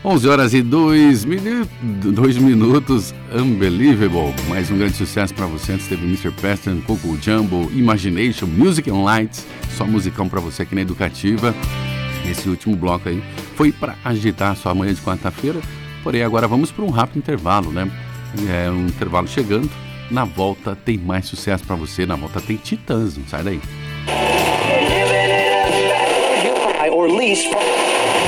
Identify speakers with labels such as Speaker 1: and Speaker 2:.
Speaker 1: 11 horas e 2 minutos, Unbelievable. Mais um grande sucesso para você. Antes teve Mr. Preston, Coco Jumbo, Imagination, Music and Lights. Só musicão para você aqui na Educativa. Esse último bloco aí foi para agitar a sua manhã de quarta-feira. Porém, agora vamos para um rápido intervalo, né? É um intervalo chegando. Na volta tem mais sucesso para você. Na volta tem Titãs, não sai daí.
Speaker 2: Or lease